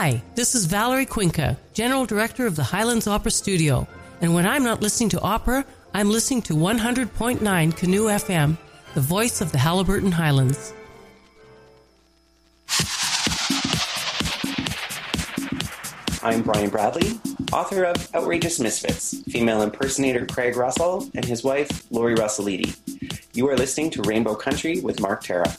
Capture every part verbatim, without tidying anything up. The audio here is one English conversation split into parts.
Hi, this is Valerie Quinca, General Director of the Highlands Opera Studio. And when I'm not listening to opera, I'm listening to one hundred point nine Canoe F M, the voice of the Haliburton Highlands. I'm Brian Bradley, author of Outrageous Misfits, female impersonator Craig Russell and his wife, Lori Russellidi. You are listening to Rainbow Country with Mark Terra.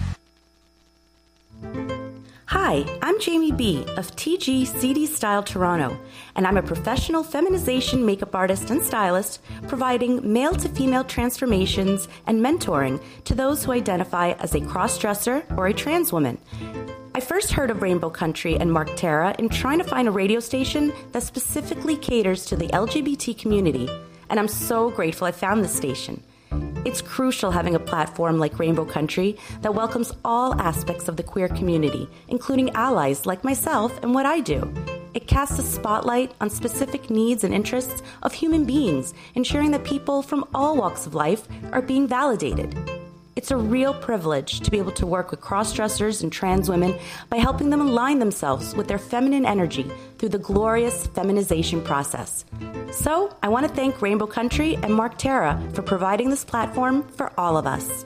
Hi, I'm Jamie B. of T G C D Style Toronto, and I'm a professional feminization makeup artist and stylist providing male-to-female transformations and mentoring to those who identify as a cross-dresser or a trans woman. I first heard of Rainbow Country and Mark Terra in trying to find a radio station that specifically caters to the L G B T community, and I'm so grateful I found this station. It's crucial having a platform like Rainbow Country that welcomes all aspects of the queer community, including allies like myself and what I do. It casts a spotlight on specific needs and interests of human beings, ensuring that people from all walks of life are being validated. It's a real privilege to be able to work with cross-dressers and trans women by helping them align themselves with their feminine energy through the glorious feminization process. So, I want to thank Rainbow Country and Mark Terra for providing this platform for all of us.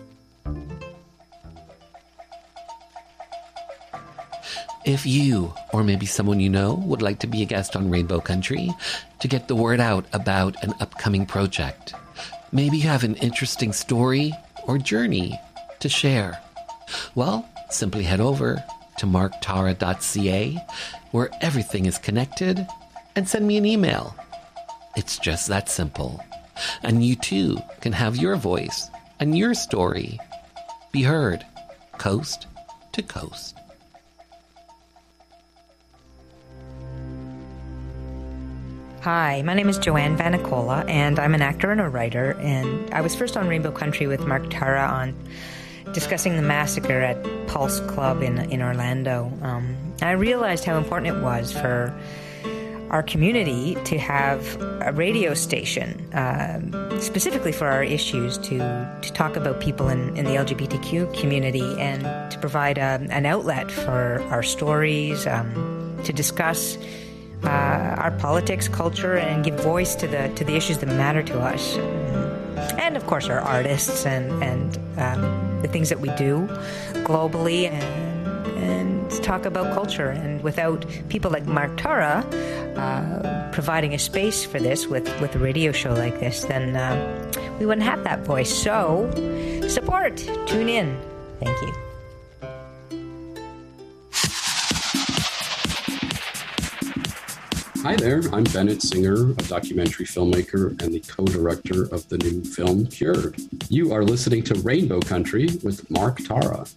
If you, or maybe someone you know, would like to be a guest on Rainbow Country to get the word out about an upcoming project, maybe you have an interesting story or journey to share, well, simply head over to mark tara dot c a, where everything is connected, and send me an email. It's just that simple. And you too can have your voice and your story be heard coast to coast. Hi, my name is Joanne Vanicola, and I'm an actor and a writer, and I was first on Rainbow Country with Mark Terra on discussing the massacre at Pulse Club in in Orlando. Um, I realized how important it was for our community to have a radio station, uh, specifically for our issues, to, to talk about people in, in the L G B T Q community and to provide a, an outlet for our stories, um, to discuss Uh, our politics, culture, and give voice to the to the issues that matter to us, and of course our artists and and um, the things that we do globally, and and talk about culture. And without people like Mark Terra uh, providing a space for this with with a radio show like this, then uh, we wouldn't have that voice. So support, tune in. Thank you. Hi there, I'm Bennett Singer, a documentary filmmaker and the co-director of the new film Cured. You are listening to Rainbow Country with Mark Terra.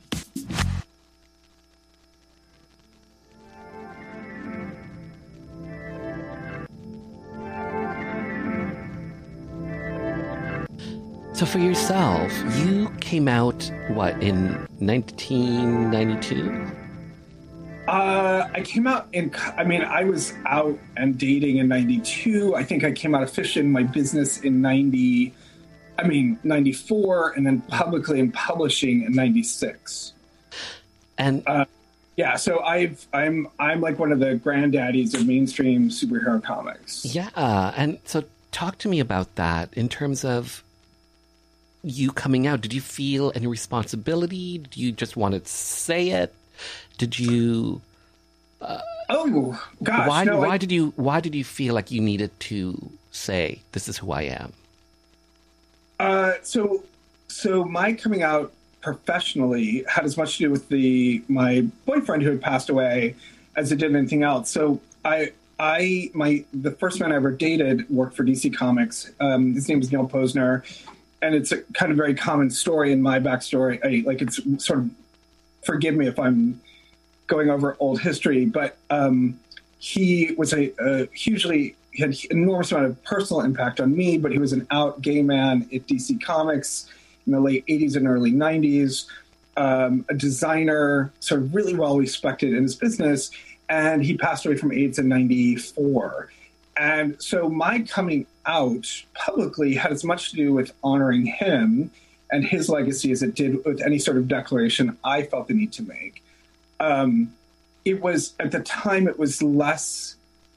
So for yourself, you came out, what, in nineteen ninety-two? Uh, I came out in, I mean, I was out and dating in ninety-two. I think I came out officially in my business in ninety, I mean, ninety-four, and then publicly in publishing in ninety-six. And uh, yeah, so I've, I'm, I'm like one of the granddaddies of mainstream superhero comics. Yeah. And so talk to me about that in terms of you coming out. Did you feel any responsibility? Did you just want to say it? Did you? Uh, oh gosh! Why? No, why I, did you? Why did you feel like you needed to say this is who I am? Uh, so, so my coming out professionally had as much to do with the my boyfriend who had passed away as it did anything else. So I, I, my the first man I ever dated worked for D C Comics. Um, his name was Neil Posner, and it's a kind of very common story in my backstory. I, like it's sort of. Forgive me if I'm going over old history, but um, he was a, a hugely, he had an enormous amount of personal impact on me, but he was an out gay man at D C Comics in the late eighties and early nineties, um, a designer, sort of really well respected in his business, and he passed away from AIDS in ninety-four. And so my coming out publicly had as much to do with honoring him and his legacy as it did with any sort of declaration I felt the need to make. Um, it was, at the time, it was less,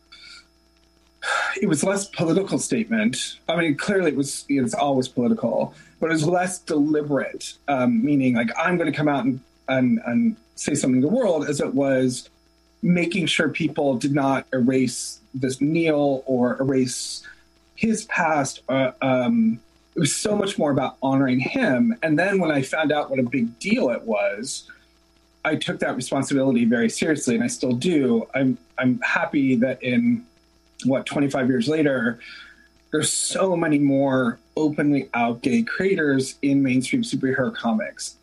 it was less political statement. I mean, clearly it was, it's always political, but it was less deliberate, um, meaning like, I'm going to come out and, and, and say something to the world, as it was making sure people did not erase this Neil or erase his past. Uh, um, it was so much more about honoring him. And then when I found out what a big deal it was, I took that responsibility very seriously, and I still do. I'm I'm happy that in, what, twenty-five years later, there's so many more openly out gay creators in mainstream superhero comics.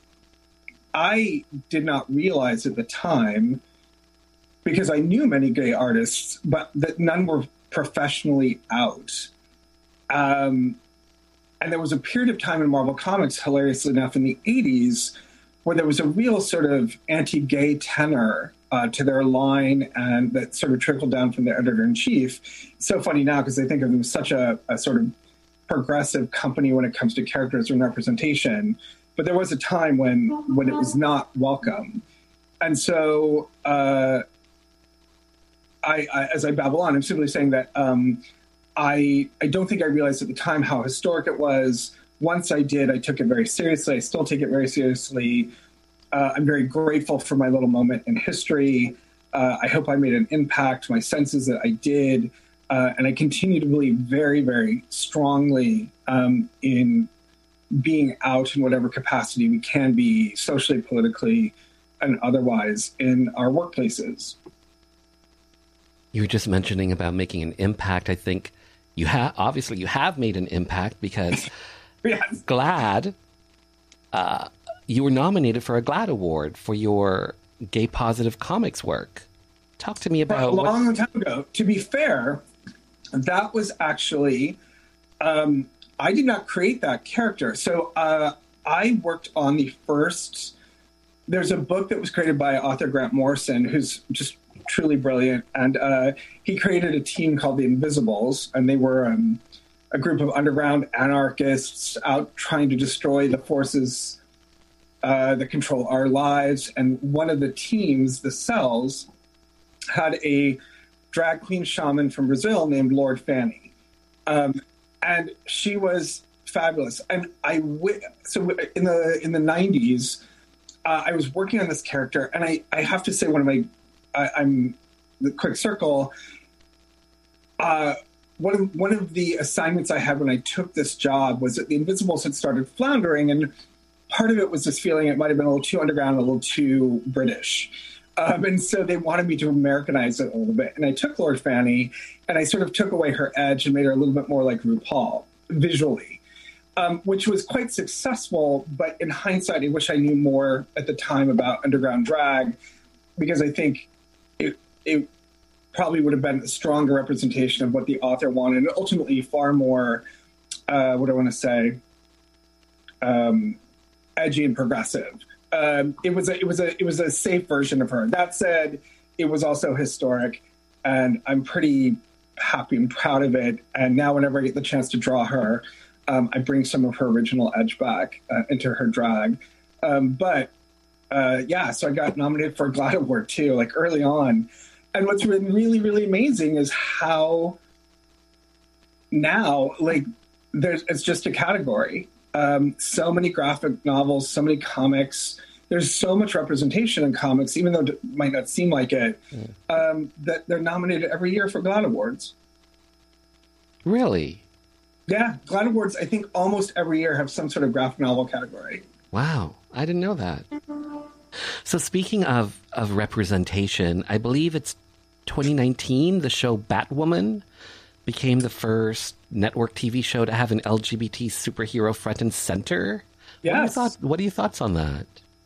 I did not realize at the time, because I knew many gay artists, but that none were professionally out. Um, and there was a period of time in Marvel Comics, hilariously enough, in the eighties, where there was a real sort of anti-gay tenor uh, to their line, and that sort of trickled down from their editor-in-chief. It's so funny now, because I think of them as such a, a sort of progressive company when it comes to characters and representation. But there was a time when, when it was not welcome. And so... Uh, I, I, as I babble on, I'm simply saying that um, I I don't think I realized at the time how historic it was. Once I did, I took it very seriously. I still take it very seriously. Uh, I'm very grateful for my little moment in history. Uh, I hope I made an impact. My sense is that I did. Uh, and I continue to believe very, very strongly um, in being out in whatever capacity we can be, socially, politically, and otherwise, in our workplaces. You were just mentioning about making an impact. I think you have, obviously you have made an impact, because yes. GLAAD, uh, you were nominated for a GLAAD award for your gay positive comics work. Talk to me about a long what... time ago. To be fair, that was actually, um, I did not create that character. So uh, I worked on the first, there's a book that was created by author Grant Morrison, who's just truly brilliant. And uh, he created a team called the Invisibles, and they were um, a group of underground anarchists out trying to destroy the forces uh, that control our lives. And one of the teams, the Cells, had a drag queen shaman from Brazil named Lord Fanny. Um, and she was fabulous. And I, w- so in the, in the nineties, uh, I was working on this character, and I, I have to say one of my, I, I'm the quick circle. Uh, one of one of the assignments I had when I took this job was that the Invisibles had started floundering, and part of it was this feeling it might have been a little too underground, a little too British, um, and so they wanted me to Americanize it a little bit. And I took Lord Fanny, and I sort of took away her edge and made her a little bit more like RuPaul visually, um, which was quite successful. But in hindsight, I wish I knew more at the time about underground drag, because I think It, it probably would have been a stronger representation of what the author wanted, and ultimately far more, uh, what do I want to say, um, edgy and progressive. Um, it was a, it was a, it was a safe version of her. That said, it was also historic, and I'm pretty happy and proud of it. And now, whenever I get the chance to draw her, um, I bring some of her original edge back uh, into her drag. Um, but Uh, yeah, so I got nominated for a GLAAD award too, like early on. And what's been really, really amazing is how now, like, there's it's just a category. Um, so many graphic novels, so many comics. There's so much representation in comics, even though it might not seem like it, mm. um, that they're nominated every year for GLAAD awards. Really? Yeah, GLAAD awards, I think almost every year have some sort of graphic novel category. Wow, I didn't know that. So speaking of, of representation, I believe it's twenty nineteen, the show Batwoman became the first network T V show to have an L G B T superhero front and center. Yes. What are your thoughts, what are your thoughts on that?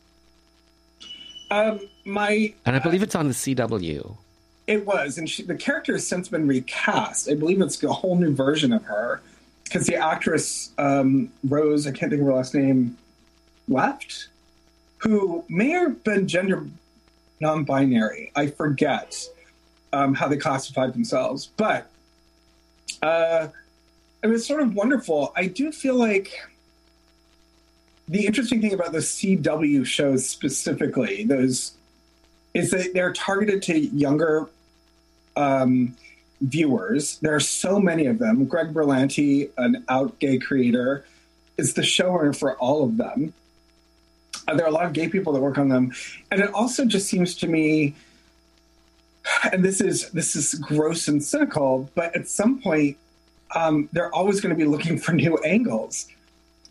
Um, my And I believe uh, it's on the C W. It was, and she, the character has since been recast. I believe it's a whole new version of her, because the actress, um, Rose, I can't think of her last name, left, who may have been gender non-binary. I forget um, how they classified themselves. But uh, it was sort of wonderful. I do feel like the interesting thing about the C W shows specifically, those is that they're targeted to younger um, viewers. There are so many of them. Greg Berlanti, an out gay creator, is the showrunner for all of them. Uh, there are a lot of gay people that work on them. And it also just seems to me, and this is this is gross and cynical, but at some point, um, they're always going to be looking for new angles.